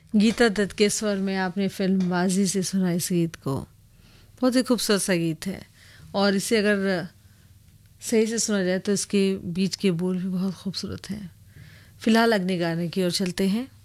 गीता दत्त के स्वर में आपने फिल्म बाजी से सुना इस गीत को। बहुत ही खूबसूरत सा गीत है और इसे अगर सही से सुना जाए तो इसके बीच के बोल भी बहुत खूबसूरत हैं। फिलहाल अगले गाने की ओर चलते हैं।